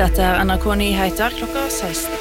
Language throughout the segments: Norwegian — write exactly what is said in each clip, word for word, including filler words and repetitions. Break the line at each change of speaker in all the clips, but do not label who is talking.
Dette er N R K Nyheter klokka seksten.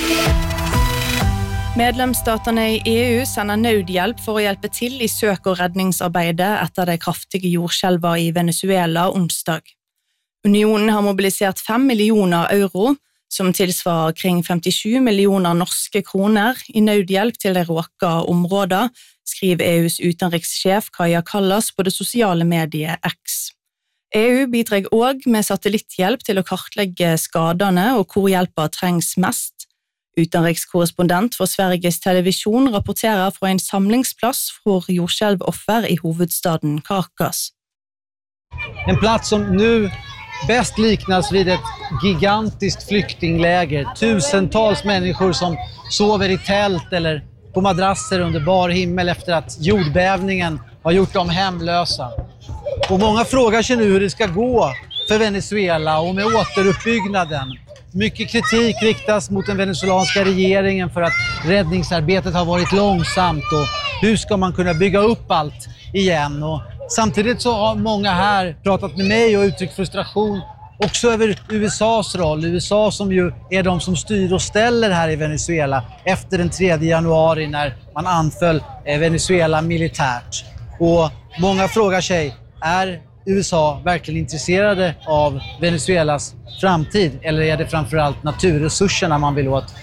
Medlemsstatene i E U sender nødhjelp for å hjelpe til i søk- og redningsarbeidet etter det kraftige jordskjelvet i Venezuela onsdag. Unionen har mobilisert fem millioner euro, som tilsvarer kring femtisju millioner norske kroner, i nødhjelp til det råka områder, skriver E U's utenrikssjef Kaja Kallas på det sosiale mediet X. E U bidrar også med satellitthjelp til å kartlegge skadene og hvor hjelpa trengs mest. Utenrikskorrespondent for Sveriges Television rapporterer fra en samlingsplass for jordskjelvoffer i hovedstaden Caracas.
En plats som nu bäst liknas vid ett gigantiskt flyktingläger. Tusentals människor som sover i tält eller på madrasser under bar himmel efter att jordbävningen har gjort dem hemlösa. Och många frågar sig nu hur det ska gå för Venezuela och med återuppbyggnaden. Mycket kritik riktas mot den venezuelanska regeringen för att räddningsarbetet har varit långsamt och hur ska man kunna bygga upp allt igen. Och samtidigt så har många här pratat med mig och uttryckt frustration också över U S A:s roll. U S A som ju är de som styr och ställer här i Venezuela efter den tredje januari när man anföll Venezuela militärt. Och många frågar sig, är U S A verkligen intresserade av Venezuelas framtid eller är det framförallt naturresurserna man vill åt?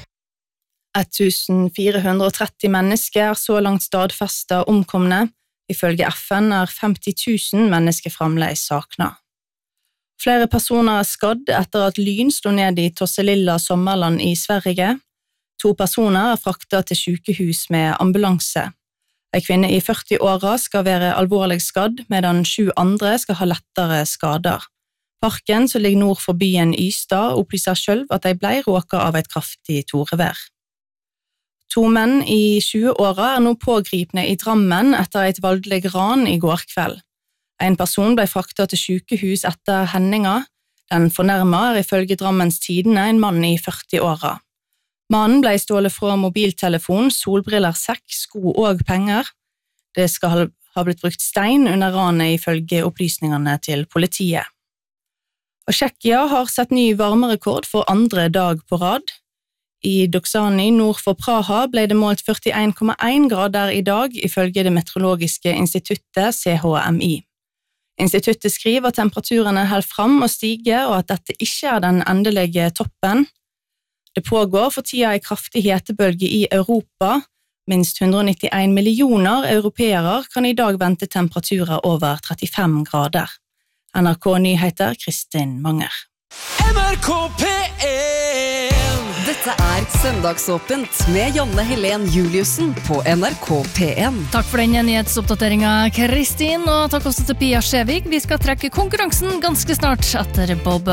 fjorten tretti mennesker er så langt stadfestet omkomne. Ifølge F N er femti tusen mennesker fremdeles sakna. Flere personer er skadd etter at lyn slo ned i Tosselilla sommerland i Sverige. To personer er fraktet til sykehus med ambulanse. En kvinne i førti-åra skal være alvorlig skadd, medan sju andre skal ha lettere skader. Parken, som ligger nord for byen Ystad, opplyser selv at de ble råket av et kraftig torevær. To menn i tjue-åra er nå pågripne i Drammen etter et voldelig ran i går kveld. En person ble fraktet til sykehus etter hendinga. Den fornærmede er ifølge Drammens Tidende en mann i førti-åra. Mannen ble stålet fra mobiltelefon, solbriller, sekk, sko og penger. Det skal ha blitt brukt stein under ranet ifølge opplysningene til politiet. Og Tsjekkia har sett ny varmerekord for andre dag på rad. I Doksani nord for Praha ble det målt førtien komma en grader i dag ifølge det meteorologiske instituttet C H M I. Instituttet skriver at temperaturene holder fram og stiger, og at dette ikke er den endelige toppen. Det pågår for tida en kraftig hetebølge i Europa. Minst hundre nittien millioner europeere kan i dag vente temperaturer over trettifem grader. N R K Nyheter, Kristin Manger.
N R K P en.
Dette er Søndagsåpent med Janne Helen Juliussen på N R K P en.
Takk for den nyhetsoppdateringen, Kristin, og takk også til Pia Skjevik. Vi skal trekke konkurransen ganske snart etter Bob